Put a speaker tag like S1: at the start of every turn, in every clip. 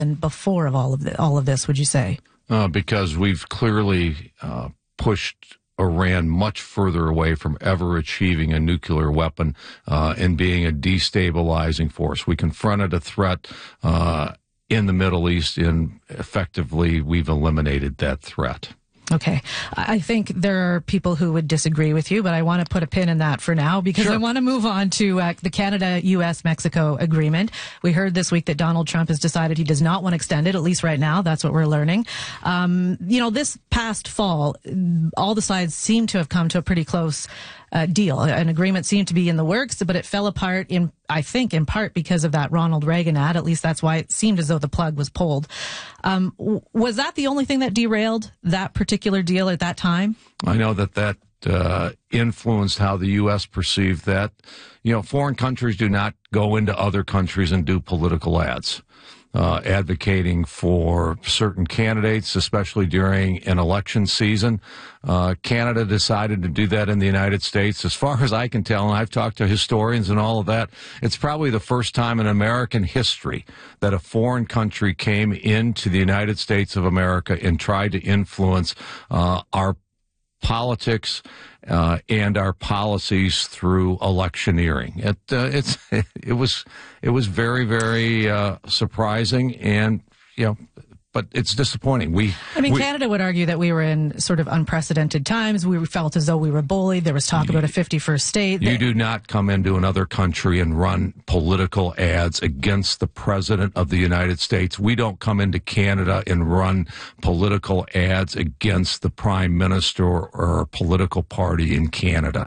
S1: before of all of this, would you say?
S2: Because we've clearly pushed Iran much further away from ever achieving a nuclear weapon and being a destabilizing force. We confronted a threat in the Middle East, and effectively we've eliminated that threat.
S1: Okay. I think there are people who would disagree with you, but I want to put a pin in that for now because I want to move on to the Canada-U.S.-Mexico agreement. We heard this week that Donald Trump has decided he does not want to extend it, at least right now. That's what we're learning. This past fall, all the sides seem to have come to a pretty close deal. An agreement seemed to be in the works, but it fell apart I think in part because of that Ronald Reagan ad. At least that's why it seemed as though the plug was pulled. Was that the only thing that derailed that particular deal at that time?
S2: I know that influenced how the U.S. perceived that. Foreign countries do not go into other countries and do political ads. Advocating for certain candidates, especially during an election season. Canada decided to do that in the United States. As far as I can tell, and I've talked to historians and all of that, it's probably the first time in American history that a foreign country came into the United States of America and tried to influence our politics and our policies through electioneering. It was very, very surprising, and but it's disappointing.
S1: Canada would argue that we were in sort of unprecedented times. We felt as though we were bullied. There was talk about a 51st state.
S2: You do not come into another country and run political ads against the President of the United States. We don't come into Canada and run political ads against the Prime Minister or a political party in Canada.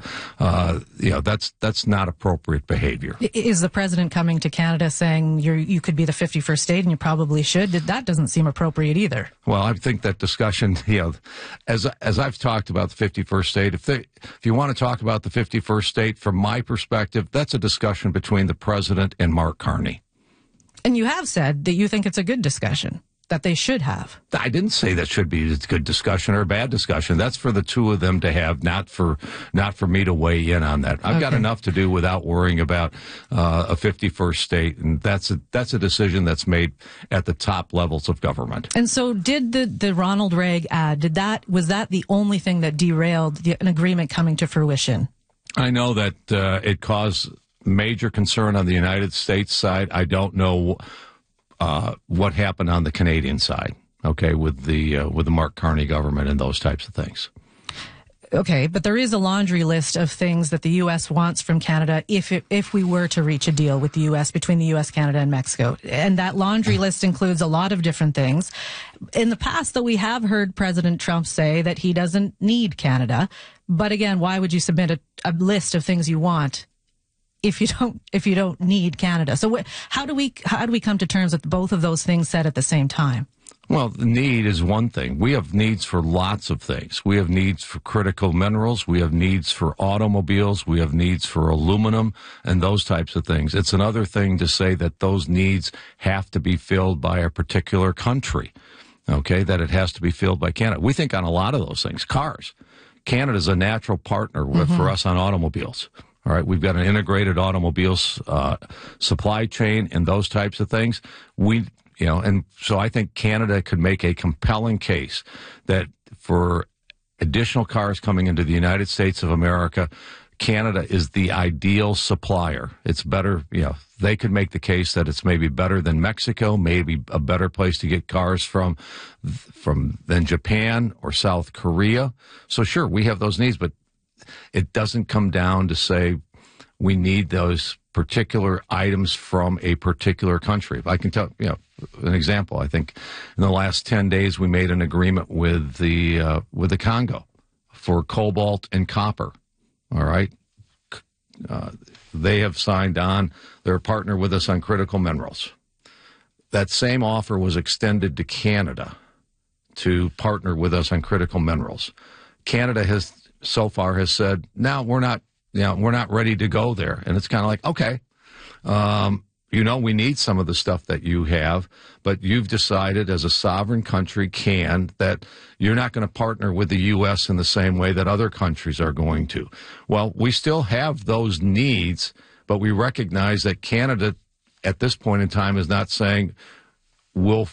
S2: That's not appropriate behavior.
S1: Is the President coming to Canada saying you could be the 51st state and you probably should? That doesn't seem appropriate either.
S2: Well, I think that discussion, as I've talked about the 51st state, if you want to talk about the 51st state, from my perspective, that's a discussion between the President and Mark Carney.
S1: And you have said that you think it's a good discussion, that they should have.
S2: I didn't say that should be a good discussion or a bad discussion. That's for the two of them to have, not for me to weigh in on that. I've got enough to do without worrying about a 51st state, and that's a decision that's made at the top levels of government.
S1: And so, did the Ronald Reagan ad was that the only thing that derailed an agreement coming to fruition?
S2: I know that it caused major concern on the United States side. I don't know what happened on the Canadian side, with the Mark Carney government and those types of things.
S1: Okay, but there is a laundry list of things that the U.S. wants from Canada if we were to reach a deal with the U.S., between the U.S., Canada, and Mexico. And that laundry list includes a lot of different things. In the past, though, we have heard President Trump say that he doesn't need Canada. But again, why would you submit a list of things you want if you don't need Canada? So how do we come to terms with both of those things said at the same time?
S2: Well, the need is one thing. We have needs for lots of things. We have needs for critical minerals. We have needs for automobiles. We have needs for aluminum and those types of things. It's another thing to say that those needs have to be filled by a particular country, that it has to be filled by Canada. We think on a lot of those things. Cars. Canada's a natural partner for us on automobiles. All right, we've got an integrated automobiles supply chain and those types of things. And so I think Canada could make a compelling case that for additional cars coming into the United States of America, Canada is the ideal supplier. It's better, they could make the case that it's maybe better than Mexico, maybe a better place to get cars from than Japan or South Korea. So sure, we have those needs, but it doesn't come down to say we need those particular items from a particular country. If I can tell, an example, I think in the last 10 days we made an agreement with the Congo for cobalt and copper. All right. They have signed on. They're a partner with us on critical minerals. That same offer was extended to Canada to partner with us on critical minerals. Canada has so far said, no, we're not ready to go there. And it's kind of like, okay, we need some of the stuff that you have, but you've decided as a sovereign country that you're not going to partner with the U.S. in the same way that other countries are going to. Well, we still have those needs, but we recognize that Canada at this point in time is not saying will